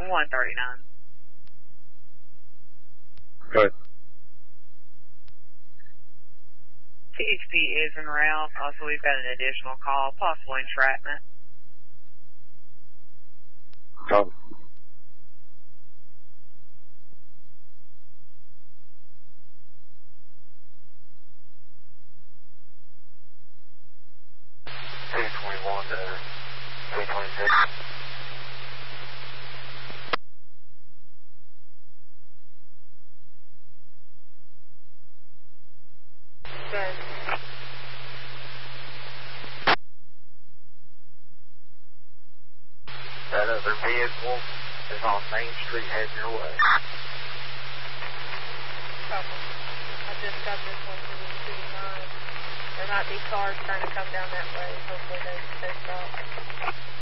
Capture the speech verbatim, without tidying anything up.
one thirty-nine. Good. T H P is en route. Also, we've got an additional call, possible entrapment. Oh. two twenty-one to three twenty-six. Good. That other vehicle is on Main Street heading your way. Copy. I just got this one to the two nine. There might be cars trying to come down that way. Hopefully they, they stop.